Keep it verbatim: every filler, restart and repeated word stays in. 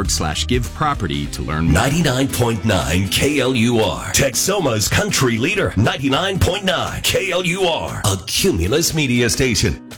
forward slash give property to learn more. ninety-nine point nine K L U R. Texoma's country leader. ninety-nine point nine K L U R. A Cumulus media station.